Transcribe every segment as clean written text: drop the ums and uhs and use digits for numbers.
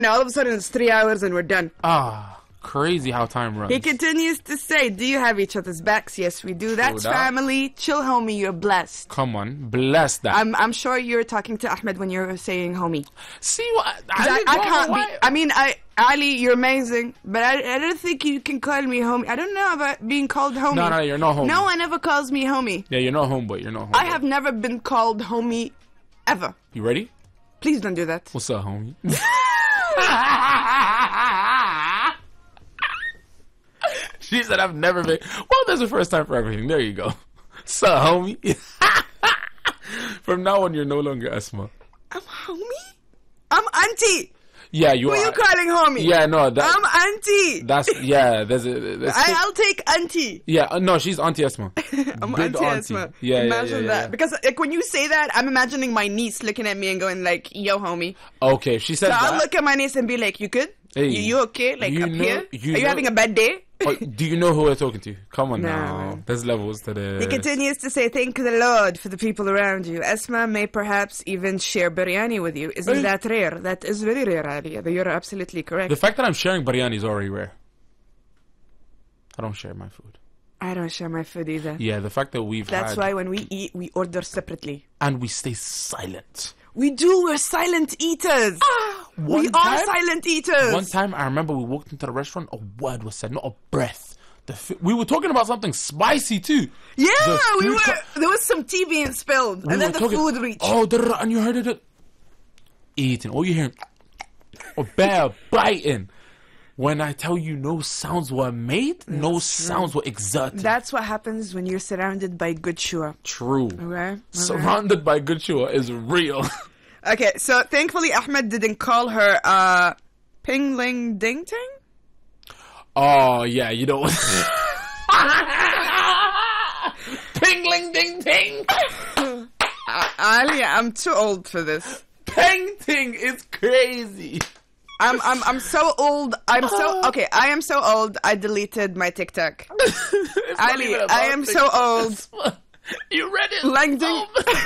Now all of a sudden it's 3 hours and we're done. Crazy how time runs. He continues to say, do you have each other's backs? Yes, we do. That's family. Chill, homie. You're blessed. Come on. Bless that. I'm sure you're talking to Ahmed when you're saying homie. See what? I can't be. I mean, Ali, you're amazing. But I don't think you can call me homie. I don't know about being called homie. No, you're not homie. No one ever calls me homie. Yeah, you're not homeboy. You're not homeboy. I have never been called homie ever. You ready? Please don't do that. What's up, homie? She said, I've never been. Well, there's a first time for everything. There you go. So, homie. From now on, you're no longer Asma. I'm homie? I'm auntie. Yeah, you are. Who are you calling homie? Yeah, no. I'm auntie. I'll take auntie. Yeah, no, she's Auntie Asma. I'm Auntie Asma. Yeah, Imagine that. Because like, when you say that, I'm imagining my niece looking at me and going like, yo, homie. Okay, she said that. I'll look at my niece and be like, you good? Hey, you okay? Like up here? Are you having a bad day? Do you know who we're talking to? Come on now. There's levels to this. He continues to say, thank the Lord for the people around you. Asma may perhaps even share biryani with you. Isn't that rare? That is very rare, Ali. You're absolutely correct. The fact that I'm sharing biryani is already rare. I don't share my food. I don't share my food either. Yeah, the fact that That's why when we eat, we order separately. And we stay silent. We do. We're silent eaters. We are silent eaters. One time, I remember we walked into the restaurant. A word was said, not a breath. We were talking about something spicy too. Yeah, we were. There was some tea being spilled, and then the food reached. And you heard it. Eating. All you hear, or bear biting. When I tell you no sounds were made, sounds were exerted. That's what happens when you're surrounded by good shua. True. Okay. Surrounded by good shua is real. Okay, so thankfully Ahmed didn't call her Ping Ling Ding Ting? Oh, yeah, you know what? Ping Ling Ding Ting! Ali, I'm too old for this. Ping Ting is crazy. I'm so old. Okay, I am so old. I deleted my TikTok. Ali, I am so old. You read it? Lang ding.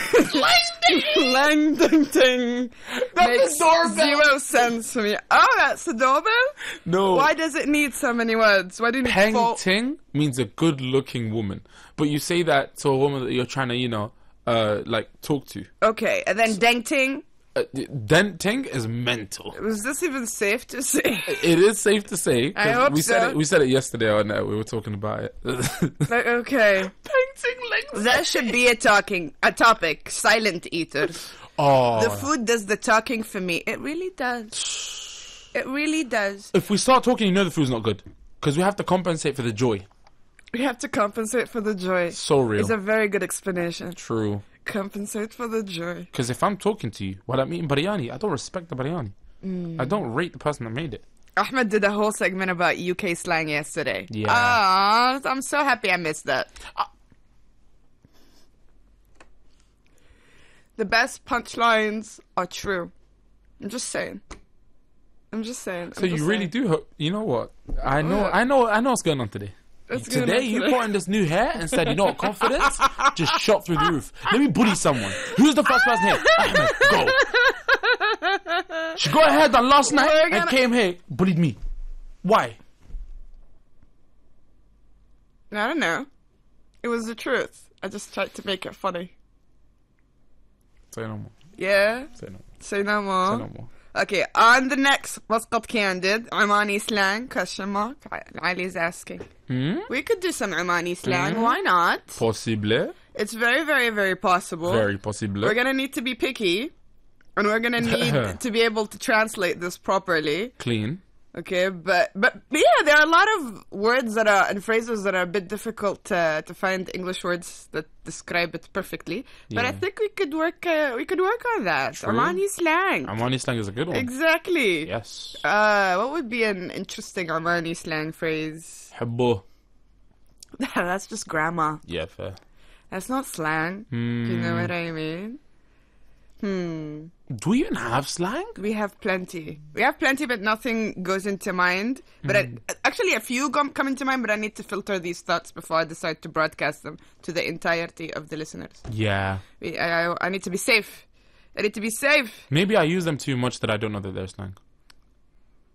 Lang ding ting. That's the doorbell. 0 sense for me. Oh, that's the doorbell? No. Why does it need so many words? Why do you need Peng ting means a good looking woman. But you say that to a woman that you're trying to, like talk to. Okay, and then deng ting? Denting is mental. Was this even safe to say? It is safe to say. I hope we said it yesterday on that. We were talking about it. Okay. That should be a topic. Silent eaters. Oh. The food does the talking for me. It really does. It really does. If we start talking, the food's not good. Because we have to compensate for the joy. We have to compensate for the joy. So real. It's a very good explanation. True. Compensate for the joy. Because if I'm talking to you while I'm eating biryani, I don't respect the biryani. I don't rate the person that made it. Ahmed did a whole segment about UK slang yesterday. Yeah. I'm so happy I missed that. The best punchlines are true. I'm just saying. So you really do. You know what? I know what's going on today. Today you put on this new hair and said, you know what, confidence just shot through the roof. Let me bully someone. Who's the first person here? Ahmed, go. She got her hair done last night and came here, bullied me. Why? I don't know. It was the truth. I just tried to make it funny. Say no more. Yeah? Say no more. Okay, on the next Muscat Candid, Omani slang, question mark. Ali's asking. We could do some Omani slang, why not? Possible. It's very, very, very possible. Very possible. We're going to need to be picky, and we're going to need to be able to translate this properly. Clean. Okay, but yeah, there are a lot of words and phrases that are a bit difficult to find English words that describe it perfectly. But I think we could work on that. True. Omani slang. Omani slang is a good one. Exactly. Yes. What would be an interesting Omani slang phrase? Habbo. That's just grammar. Yeah, fair. That's not slang. You know what I mean? Do we even have slang? We have plenty, but nothing goes into mind. But actually, a few come into mind, but I need to filter these thoughts before I decide to broadcast them to the entirety of the listeners. Yeah. I need to be safe. Maybe I use them too much that I don't know that they're slang.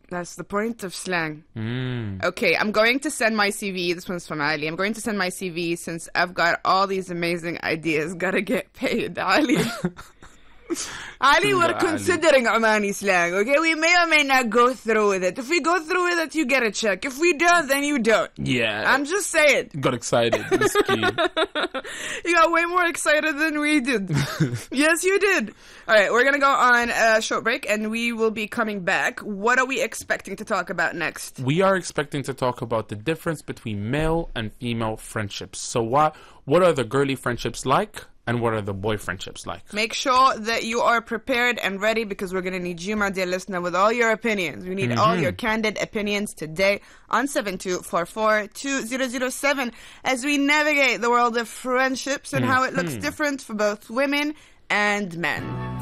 That's the point of slang. Okay, I'm going to send my CV. This one's from Ali. I'm going to send my CV since I've got all these amazing ideas. Gotta get paid, Ali. Ali, we're considering Omani slang, okay? We may or may not go through with it. If we go through with it, you get a check. If we don't, then you don't. Yeah. I'm just saying. Got excited. You got way more excited than we did. Yes, you did. All right, we're going to go on a short break, and we will be coming back. What are we expecting to talk about next? We are expecting to talk about the difference between male and female friendships. So what are the girly friendships like? And what are the boy friendships like? Make sure that you are prepared and ready because we're going to need you, my dear listener, with all your opinions. We need all your candid opinions today on 7244-2007 as we navigate the world of friendships and how it looks different for both women and men.